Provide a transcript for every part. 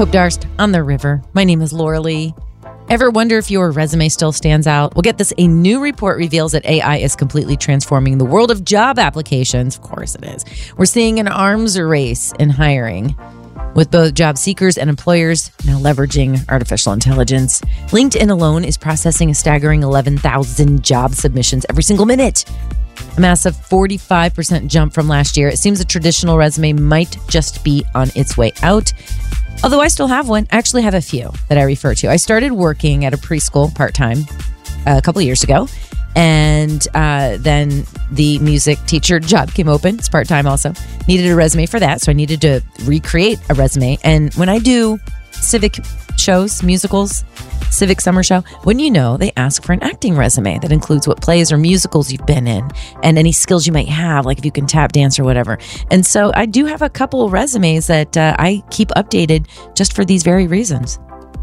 Hope Darst on the river. My name is Laura Lee. Ever wonder if your resume still stands out? Well, get this. A new report reveals that AI is completely transforming the world of job applications. Of course it is. We're seeing an arms race in hiring, with both job seekers and employers now leveraging artificial intelligence. LinkedIn alone is processing a staggering 11,000 job submissions every single minute. A massive 45% jump from last year. It seems a traditional resume might just be on its way out. Although I still have one. I actually have a few that I refer to. I started working at a preschool part-time a couple of years ago. And then the music teacher job came open. It's part-time also. Needed a resume for that. So I needed to recreate a resume. And when I do civic shows, musicals, civic summer show, wouldn't you know, they ask for an acting resume that includes what plays or musicals you've been in and any skills you might have, like if you can tap dance or whatever. And so I do have a couple of resumes that I keep updated just for these very reasons.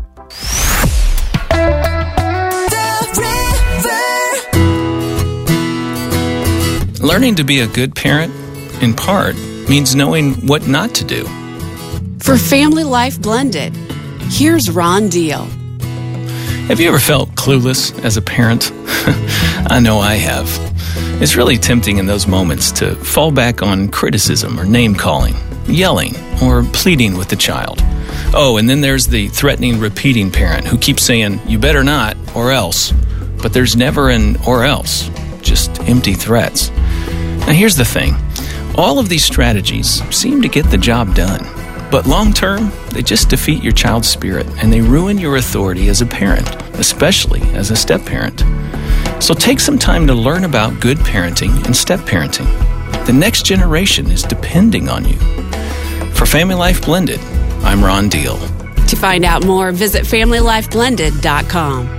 Learning to be a good parent, in part, means knowing what not to do. For Family Life Blended, here's Ron Deal. Have you ever felt clueless as a parent? I know I have. It's really tempting in those moments to fall back on criticism or name-calling, yelling, or pleading with the child. Oh, and then there's the threatening, repeating parent who keeps saying, you better not, or else. But there's never an or else, just empty threats. Now here's the thing. All of these strategies seem to get the job done. But long-term, they just defeat your child's spirit and they ruin your authority as a parent, especially as a step-parent. So take some time to learn about good parenting and step-parenting. The next generation is depending on you. For Family Life Blended, I'm Ron Deal. To find out more, visit FamilyLifeBlended.com.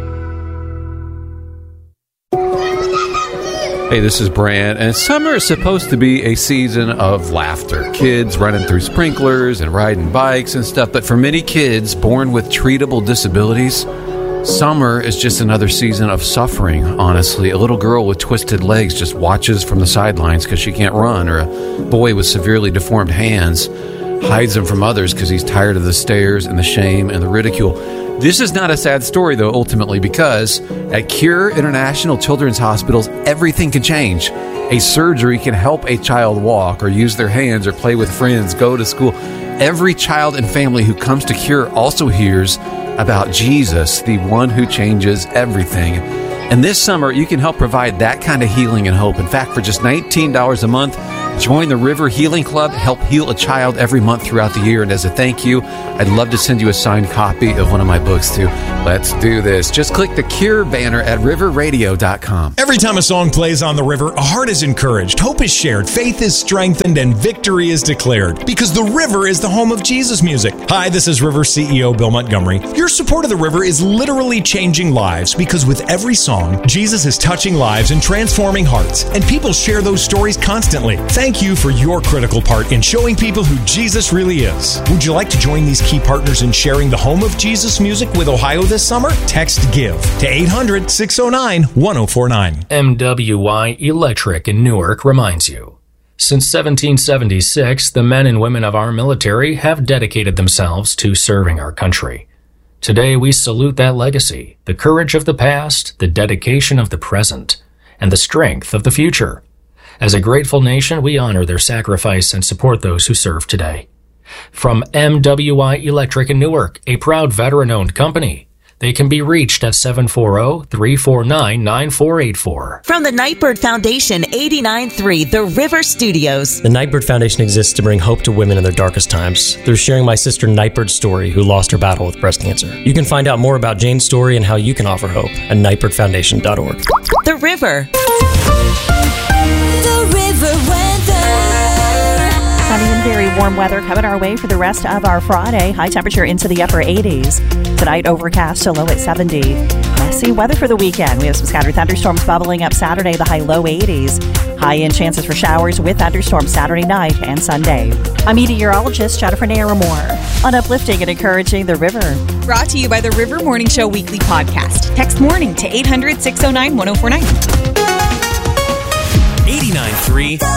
Hey, this is Brant, and summer is supposed to be a season of laughter. Kids running through sprinklers and riding bikes and stuff, but for many kids born with treatable disabilities, summer is just another season of suffering, honestly. A little girl with twisted legs just watches from the sidelines because she can't run, or a boy with severely deformed hands hides them from others because he's tired of the stares and the shame and the ridicule. This is not a sad story, though, ultimately, because at Cure International Children's Hospitals, everything can change. A surgery can help a child walk or use their hands or play with friends, go to school. Every child and family who comes to Cure also hears about Jesus, the one who changes everything. And this summer, you can help provide that kind of healing and hope. In fact, for just $19 a month, join the River Healing Club, help heal a child every month throughout the year. And as a thank you, I'd love to send you a signed copy of one of my books, too. Let's do this. Just click the Cure banner at riverradio.com. Every time a song plays on the river, a heart is encouraged, hope is shared, faith is strengthened, and victory is declared. Because the river is the home of Jesus music. Hi, this is River CEO Bill Montgomery. Your support of the river is literally changing lives, because with every song, Jesus is touching lives and transforming hearts. And people share those stories constantly. Thank you for your critical part in showing people who Jesus really is. Would you like to join these key partners in sharing the home of Jesus music with Ohio this summer? Text GIVE to 800-609-1049. MWI Electric in Newark reminds you. Since 1776, the men and women of our military have dedicated themselves to serving our country. Today, we salute that legacy, the courage of the past, the dedication of the present, and the strength of the future. As a grateful nation, we honor their sacrifice and support those who serve today. From MWI Electric in Newark, a proud veteran-owned company, they can be reached at 740-349-9484. From the Nightbird Foundation, 89.3 The River Studios. The Nightbird Foundation exists to bring hope to women in their darkest times through sharing my sister Nightbird's story, who lost her battle with breast cancer. You can find out more about Jane's story and how you can offer hope at nightbirdfoundation.org. The River. The River weather. Sunny and very warm weather coming our way for the rest of our Friday. High temperature into the upper 80s. Tonight, overcast, so low at 70. Messy weather for the weekend. We have some scattered thunderstorms bubbling up Saturday, the high low 80s. High-end chances for showers with thunderstorms Saturday night and Sunday. I'm meteorologist Jennifer Naramore on uplifting and encouraging the river. Brought to you by the River Morning Show Weekly Podcast. Text morning to 800-609-1049. 89.3